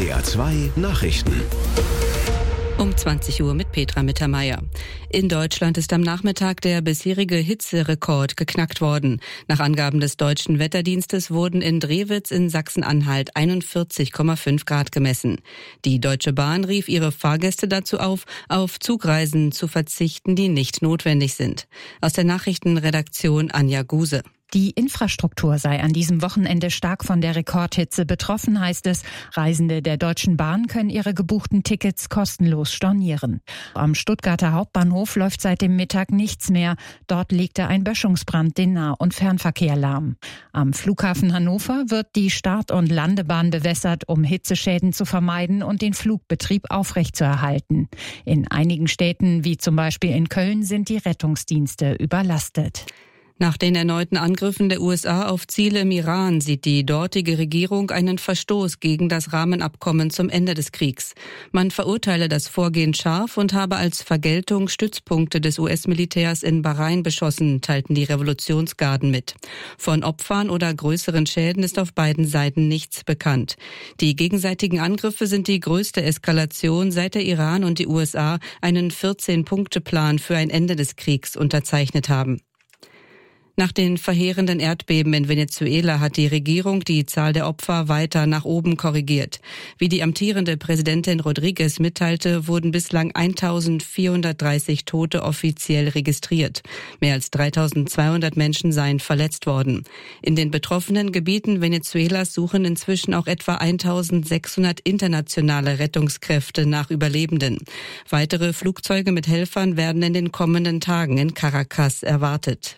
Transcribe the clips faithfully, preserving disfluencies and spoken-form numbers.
R zwei Nachrichten. Um zwanzig Uhr mit Petra Mittermeier. In Deutschland ist am Nachmittag der bisherige Hitzerekord geknackt worden. Nach Angaben des Deutschen Wetterdienstes wurden in Drewitz in Sachsen-Anhalt einundvierzig Komma fünf Grad gemessen. Die Deutsche Bahn rief ihre Fahrgäste dazu auf, auf Zugreisen zu verzichten, die nicht notwendig sind. Aus der Nachrichtenredaktion Anja Guse. Die Infrastruktur sei an diesem Wochenende stark von der Rekordhitze betroffen, heißt es. Reisende der Deutschen Bahn können ihre gebuchten Tickets kostenlos stornieren. Am Stuttgarter Hauptbahnhof läuft seit dem Mittag nichts mehr. Dort legte ein Böschungsbrand den Nah- und Fernverkehr lahm. Am Flughafen Hannover wird die Start- und Landebahn bewässert, um Hitzeschäden zu vermeiden und den Flugbetrieb aufrechtzuerhalten. In einigen Städten, wie zum Beispiel in Köln, sind die Rettungsdienste überlastet. Nach den erneuten Angriffen der U S A auf Ziele im Iran sieht die dortige Regierung einen Verstoß gegen das Rahmenabkommen zum Ende des Kriegs. Man verurteile das Vorgehen scharf und habe als Vergeltung Stützpunkte des U S-Militärs in Bahrain beschossen, teilten die Revolutionsgarden mit. Von Opfern oder größeren Schäden ist auf beiden Seiten nichts bekannt. Die gegenseitigen Angriffe sind die größte Eskalation, seit der Iran und die U S A einen vierzehn-Punkte-Plan für ein Ende des Kriegs unterzeichnet haben. Nach den verheerenden Erdbeben in Venezuela hat die Regierung die Zahl der Opfer weiter nach oben korrigiert. Wie die amtierende Präsidentin Rodriguez mitteilte, wurden bislang eintausendvierhundertdreißig Tote offiziell registriert. Mehr als dreitausendzweihundert Menschen seien verletzt worden. In den betroffenen Gebieten Venezuelas suchen inzwischen auch etwa eintausendsechshundert internationale Rettungskräfte nach Überlebenden. Weitere Flugzeuge mit Helfern werden in den kommenden Tagen in Caracas erwartet.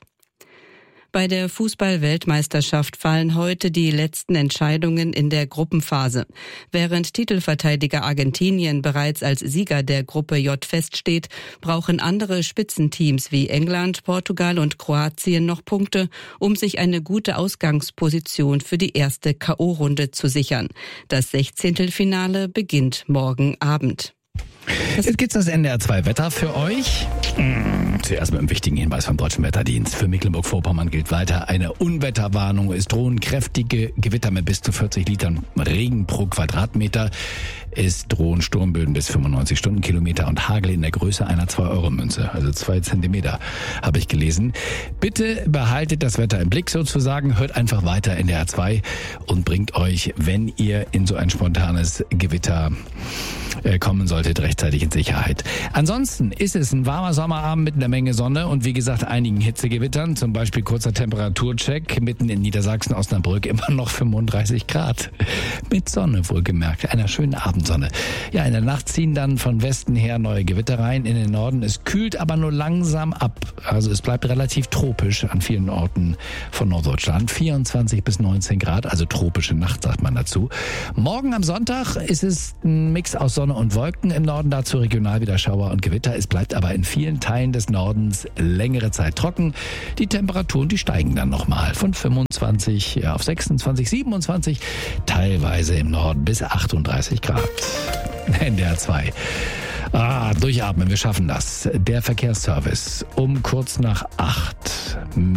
Bei der Fußball-Weltmeisterschaft fallen heute die letzten Entscheidungen in der Gruppenphase. Während Titelverteidiger Argentinien bereits als Sieger der Gruppe J feststeht, brauchen andere Spitzenteams wie England, Portugal und Kroatien noch Punkte, um sich eine gute Ausgangsposition für die erste K O-Runde zu sichern. Das Sechzehntelfinale beginnt morgen Abend. Jetzt gibt's das N D R zwei Wetter für euch. Zuerst mit einem wichtigen Hinweis vom Deutschen Wetterdienst. Für Mecklenburg-Vorpommern gilt weiter eine Unwetterwarnung. Es drohen kräftige Gewitter mit bis zu vierzig Litern Regen pro Quadratmeter. Es drohen Sturmböen bis fünfundneunzig Stundenkilometer und Hagel in der Größe einer zwei Euro Münze, also zwei Zentimeter, habe ich gelesen. Bitte behaltet das Wetter im Blick sozusagen, hört einfach weiter N D R zwei und bringt euch, wenn ihr in so ein spontanes Gewitter äh, kommen solltet, rechtzeitig in Sicherheit. Ansonsten ist es ein warmer Sommerabend mit einer Menge Sonne und wie gesagt einigen Hitzegewittern, zum Beispiel kurzer Temperaturcheck, mitten in Niedersachsen, Osnabrück immer noch fünfunddreißig Grad. Mit Sonne wohlgemerkt, einer schönen Abendsonne. Ja, in der Nacht ziehen dann von Westen her neue Gewitter rein in den Norden. Es kühlt aber nur langsam ab. Also es bleibt relativ tropisch an vielen Orten von Norddeutschland. vierundzwanzig bis neunzehn Grad, also tropische Nacht sagt man dazu. Morgen am Sonntag ist es ein Mix aus Sonne und Wolken. Im Norden dazu regional wieder Schauer und Gewitter. Es bleibt aber in vielen Teilen des Nordens längere Zeit trocken. Die Temperaturen, die steigen dann nochmal von fünfundzwanzig ja, auf sechsundzwanzig, siebenundzwanzig, teilweise im Norden bis achtunddreißig Grad. N D R zwei. Ah, durchatmen, wir schaffen das. Der Verkehrsservice um kurz nach acht.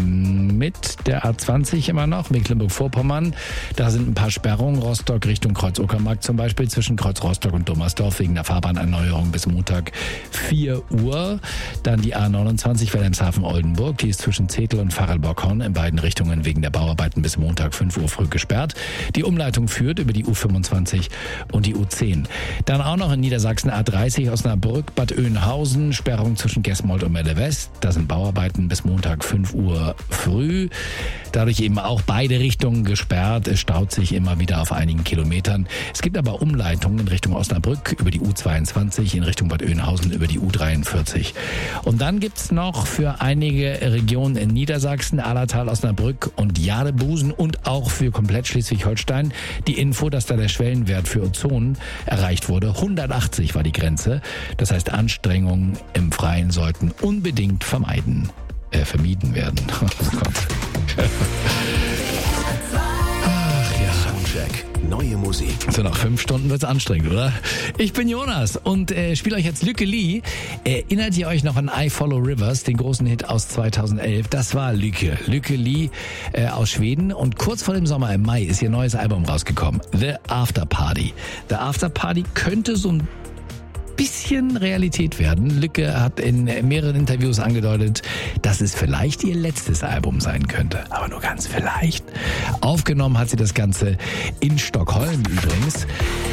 Mit der A zwanzig immer noch, Mecklenburg-Vorpommern. Da sind ein paar Sperrungen. Rostock Richtung Kreuz-Uckermark zum Beispiel, zwischen Kreuz Rostock und Dommersdorf wegen der Fahrbahnerneuerung bis Montag vier Uhr. Dann die A neunundzwanzig Wilhelmshaven-Oldenburg. Die ist zwischen Zetel und Farelborghorn in beiden Richtungen wegen der Bauarbeiten bis Montag fünf Uhr früh gesperrt. Die Umleitung führt über die U fünfundzwanzig und die U zehn. Dann auch noch in Niedersachsen A dreißig Osnabrück, Bad Oeynhausen, Sperrung zwischen Gesmold und Melle West. Da sind Bauarbeiten bis Montag fünf Uhr früh. Dadurch eben auch beide Richtungen gesperrt. Es staut sich immer wieder auf einigen Kilometern. Es gibt aber Umleitungen in Richtung Osnabrück über die U zweiundzwanzig, in Richtung Bad Oeynhausen über die U dreiundvierzig. Und dann gibt's noch für einige Regionen in Niedersachsen, Allertal, Osnabrück und Jadebusen und auch für komplett Schleswig-Holstein die Info, dass da der Schwellenwert für Ozon erreicht wurde. hundertachtzig war die Grenze. Das heißt, Anstrengungen im Freien sollten unbedingt vermeiden, äh, vermieden werden. Oh Gott. Ach ja. Soundcheck neue Musik. So, nach fünf Stunden wird's anstrengend, oder? Ich bin Jonas und äh, spiele euch jetzt Lücke Lee. Erinnert ihr euch noch an I Follow Rivers, den großen Hit aus zweitausendelf? Das war Lücke. Lücke Lee äh, aus Schweden. Und kurz vor dem Sommer, im Mai, ist ihr neues Album rausgekommen. The After Party. The After Party könnte so ein bisschen Realität werden. Lücke hat in mehreren Interviews angedeutet, dass es vielleicht ihr letztes Album sein könnte. Aber nur ganz vielleicht. Aufgenommen hat sie das Ganze in Stockholm übrigens.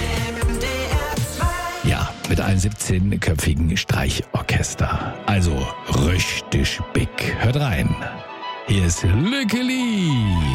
Ja, mit einem siebzehnköpfigen Streichorchester. Also richtig big. Hört rein. Hier ist Lücke Lee.